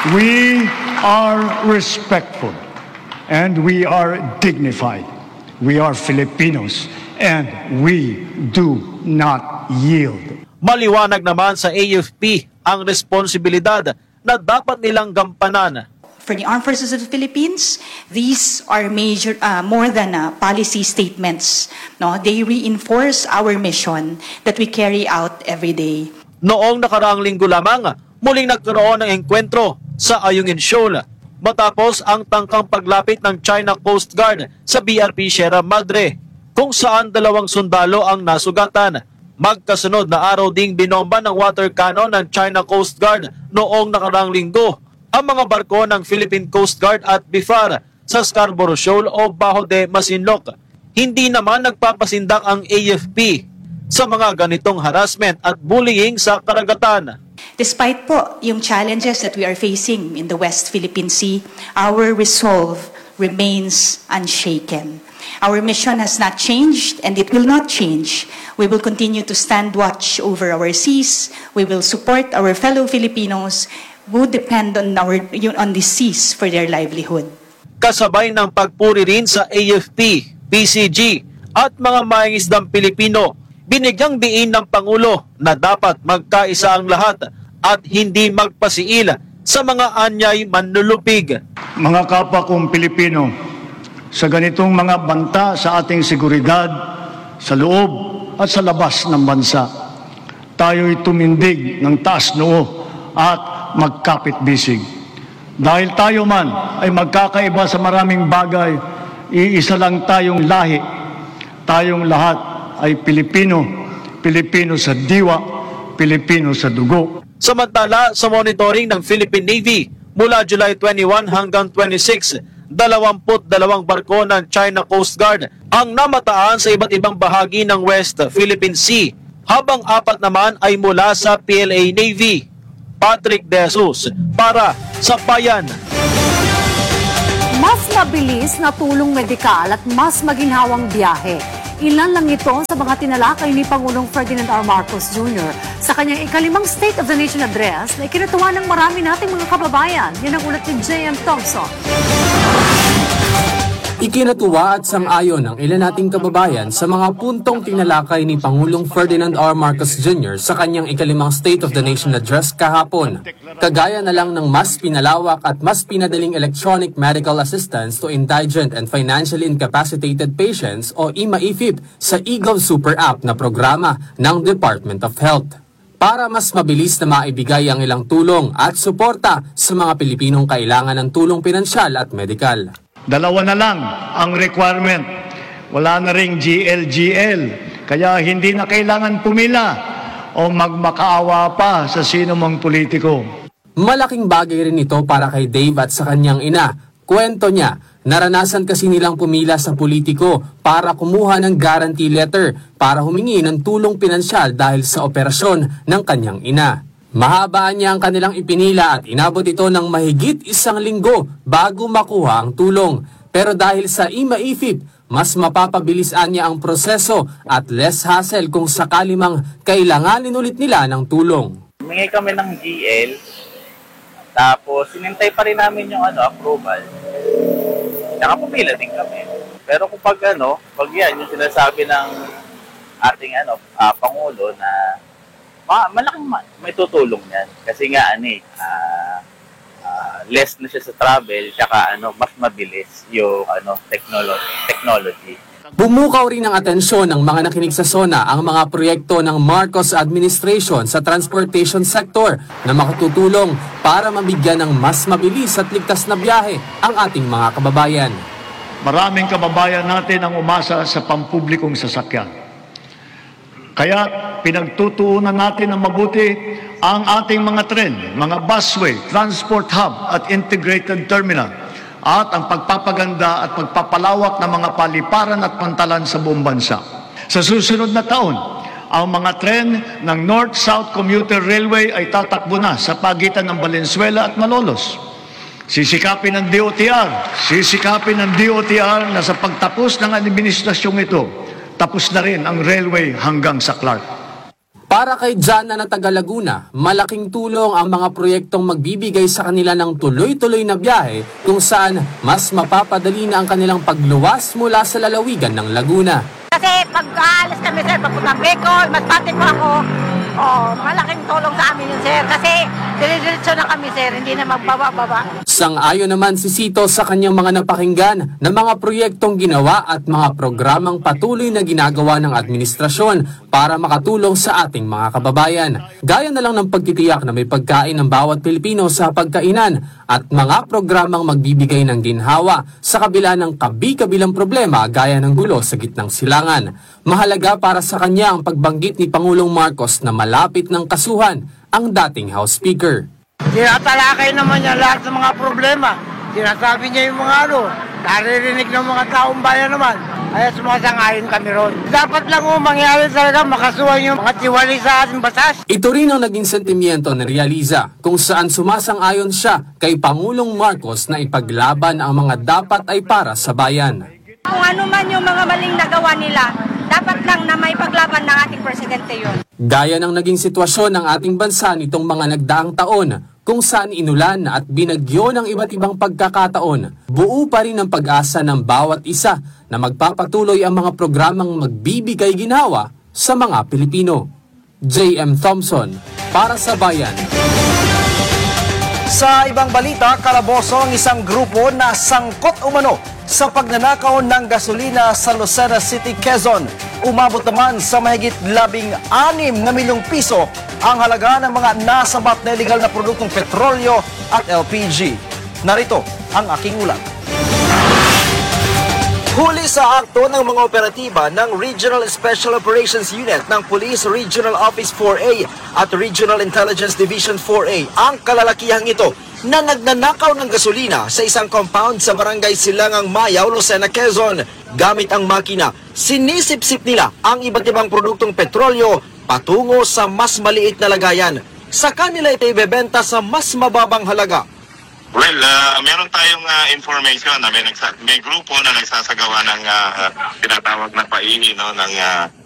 We are respectful and we are dignified. We are Filipinos and we do not yield. Maliwanag naman sa AFP ang responsibilidad na dapat nilang gampanan. For the Armed Forces of the Philippines, these are major, more than policy statements. No, they reinforce our mission that we carry out every day. Noong nakaraang linggo lamang, muling nagkaroon ng engkwentro sa Ayungin Shoal matapos ang tangkang paglapit ng China Coast Guard sa BRP Sierra Madre, kung saan 2 sundalo ang nasugatan. Magkasunod na araw ding binomba ng water cannon ng China Coast Guard noong nakaraang linggo ang mga barko ng Philippine Coast Guard at BIFAR sa Scarborough Shoal o Bajo de Masinloc. Hindi naman nagpapasindak ang AFP sa mga ganitong harassment at bullying sa karagatan. Despite po yung challenges that we are facing in the West Philippine Sea, our resolve remains unshaken. Our mission has not changed and it will not change. We will continue to stand watch over our seas. We will support our fellow Filipinos who depend on the seas for their livelihood. Kasabay ng pagpuri rin sa AFP, PCG at mga mangingisdang Pilipino, binigyang diin ng Pangulo na dapat magkaisa ang lahat at hindi magpasiil sa mga anyay manlulupig. Mga kapwa kong Pilipino, sa ganitong mga banta sa ating seguridad, sa loob at sa labas ng bansa, tayo'y tumindig ng taas noo at magkapit-bisig. Dahil tayo man ay magkakaiba sa maraming bagay, iisa lang tayong lahi. Tayong lahat ay Pilipino, Pilipino sa diwa, Pilipino sa dugo. Samantala, sa monitoring ng Philippine Navy, mula July 21 hanggang 26, 22 barko ng China Coast Guard ang namataan sa iba't ibang bahagi ng West Philippine Sea, habang 4 naman ay mula sa PLA Navy. Patrick De Jesus para sa Bayan. Mas mabilis na tulong medikal at mas maginhawang biyahe. Ilan lang ito sa mga tinalakay ni Pangulong Ferdinand R. Marcos Jr. sa kanyang ika-5 State of the Nation Address na ikinatuwa ng marami nating mga kababayan. Yan ang ulat ni J.M. Thompson. Ikinatuwa at sang-ayon ng ilan nating kababayan sa mga puntong tinalakay ni Pangulong Ferdinand R. Marcos Jr. sa kanyang ika-5 State of the Nation Address kahapon. Kagaya na lang ng mas pinalawak at mas pinadaling electronic medical assistance to indigent and financially incapacitated patients o IMA-IFIP sa eGov Super App na programa ng Department of Health. Para mas mabilis na maibigay ang ilang tulong at suporta sa mga Pilipinong kailangan ng tulong pinansyal at medikal. 2 na lang ang requirement. Wala na ring GL. Kaya hindi na kailangan pumila o magmakaawa pa sa sino mang politiko. Malaking bagay rin ito para kay Dave at sa kanyang ina. Kwento niya, naranasan kasi nilang pumila sa politiko para kumuha ng guarantee letter para humingi ng tulong pinansyal dahil sa operasyon ng kanyang ina. Mahabaan niya ang kanilang ipinila at inabot ito ng mahigit 1 linggo bago makuha ang tulong. Pero dahil sa IMA-IFIP, mas mapapabilisan niya ang proseso at less hassle kung sakali mang kailanganin ulit nila ng tulong. Humingi kami ng GL, tapos sinintay pa rin namin yung approval. Nakapumila din kami. Pero kung pag yan, yung sinasabi ng ating Pangulo na malaking may tutulong yan. Kasi nga, less na siya sa travel, tsaka mas mabilis yung technology. Bumukaw rin ng atensyon ng mga nakinig sa SONA ang mga proyekto ng Marcos Administration sa transportation sector na makatutulong para mabigyan ng mas mabilis at ligtas na biyahe ang ating mga kababayan. Maraming kababayan natin ang umasa sa pampublikong sasakyan. Kaya pinagtutuunan natin ng mabuti ang ating mga tren, mga busway, transport hub at integrated terminal at ang pagpapaganda at pagpapalawak ng mga paliparan at pantalan sa buong bansa. Sa susunod na taon, ang mga tren ng North-South Commuter Railway ay tatakbo na sa pagitan ng Valenzuela at Malolos. Sisikapin ng DOTR na sa pagtapos ng administrasyong ito, tapos na rin ang railway hanggang sa Clark. Para kay Jana na taga Laguna, malaking tulong ang mga proyektong magbibigay sa kanila ng tuloy-tuloy na biyahe kung saan mas mapapadali na ang kanilang pagluwas mula sa lalawigan ng Laguna. Kasi pag aalis kami, sir, papuntang Bicol, Masbate po ako, malaking tulong sa amin yun, sir. Kasi dire-diretso na kami, sir, hindi na magbaba-baba. Sang-ayon naman si Sito sa kanyang mga napakinggan na mga proyektong ginawa at mga programang patuloy na ginagawa ng administrasyon para makatulong sa ating mga kababayan. Gaya na lang ng pagtitiyak na may pagkain ng bawat Pilipino sa pagkainan at mga programang magbibigay ng ginhawa sa kabila ng kabi-kabilang problema gaya ng gulo sa gitnang silangan. Mahalaga para sa kanya ang pagbanggit ni Pangulong Marcos na malapit ng kasuhan ang dating House Speaker. Tinatalakay naman niya lahat ng mga problema. Sinasabi niya yung mga naririnig ng mga taong bayan naman. Kaya sumasang-ayon kami ron. Dapat lang mangyari talaga makasuhan yung mga tiwali sa ating batas. Ito rin ang naging sentimiento ni Realiza kung saan sumasang-ayon siya kay Pangulong Marcos na ipaglaban ang mga dapat ay para sa bayan. Kung ano man yung mga maling nagawa nila, dapat lang na may paglaban ng ating presidente yun. Gaya ng naging sitwasyon ng ating bansa nitong mga nagdaang taon kung saan inulan at binagyo ng iba't ibang pagkakataon, buo pa rin ang pag-asa ng bawat isa na magpapatuloy ang mga programang magbibigay ginhawa sa mga Pilipino. J.M. Thompson, para sa Bayan. Sa ibang balita, kalaboso ang isang grupo na sangkot umano sa pagnanakaw ng gasolina sa Lucena City, Quezon. Umabot naman sa mahigit 16 na milyong piso ang halaga ng mga nasabat na illegal na produktong petrolyo at LPG. Narito ang aking ulat. Huli sa akto ng mga operatiba ng Regional Special Operations Unit ng Police Regional Office 4A at Regional Intelligence Division 4A ang kalalakihang ito na nagnanakaw ng gasolina sa isang compound sa Barangay Silangang Mayaw, Lucena, Quezon. Gamit ang makina, sinisip-sip nila ang iba't ibang produktong petrolyo patungo sa mas maliit na lagayan. Sa kanila ito ibebenta sa mas mababang halaga. Well, meron tayong information na may grupo na nagsasagawa ng tinatawag na paihi, no, ng